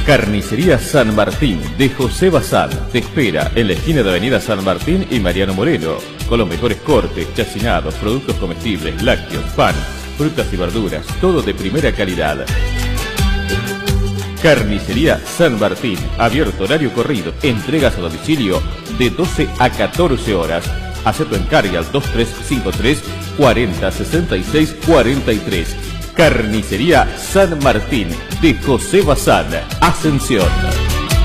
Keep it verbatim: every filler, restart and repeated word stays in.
Carnicería San Martín de José Bazán te espera en la esquina de Avenida San Martín y Mariano Moreno, con los mejores cortes, chacinados, productos comestibles, lácteos, pan, frutas y verduras, todo de primera calidad. Carnicería San Martín, abierto horario corrido, entregas a domicilio de doce a catorce horas. Haz tu encargue al dos tres cinco tres, cuarenta, sesenta y seis, cuarenta y tres. Carnicería San Martín de José Bazán, Ascensión.